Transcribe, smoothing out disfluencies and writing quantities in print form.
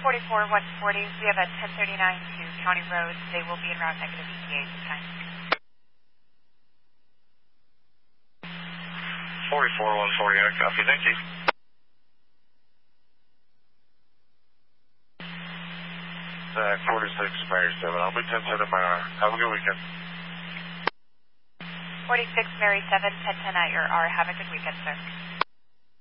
44-140, we have a 1039 to County Roads. They will be en route negative ETA at this time. 44-140, I copy, thank you. Quarter 6, Mary 7, I'll be 10-7 at my R. Have a good weekend. 46 Mary 7, 1010 at your R. Have a good weekend, sir.